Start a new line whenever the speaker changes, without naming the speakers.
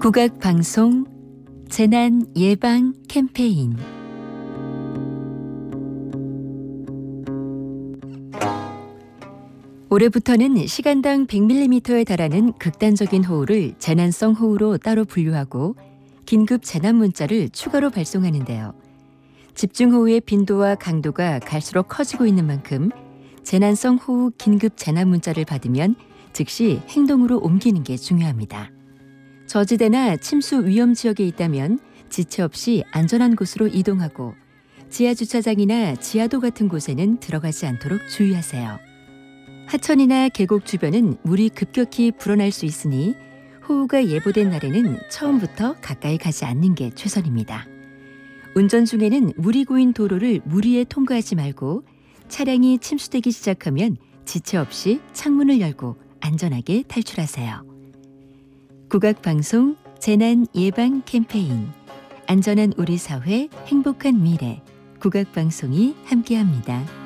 국악방송 재난 예방 캠페인. 올해부터는 시간당 100mm에 달하는 극단적인 호우를 재난성 호우로 따로 분류하고 긴급 재난 문자를 추가로 발송하는데요. 집중호우의 빈도와 강도가 갈수록 커지고 있는 만큼 재난성 호우 긴급 재난 문자를 받으면 즉시 행동으로 옮기는 게 중요합니다. 저지대나 침수 위험 지역에 있다면 지체 없이 안전한 곳으로 이동하고 지하주차장이나 지하도 같은 곳에는 들어가지 않도록 주의하세요. 하천이나 계곡 주변은 물이 급격히 불어날 수 있으니 호우가 예보된 날에는 처음부터 가까이 가지 않는 게 최선입니다. 운전 중에는 물이 고인 도로를 무리에 통과하지 말고 차량이 침수되기 시작하면 지체 없이 창문을 열고 안전하게 탈출하세요. 국악방송 재난 예방 캠페인. 안전한 우리 사회, 행복한 미래. 국악방송이 함께합니다.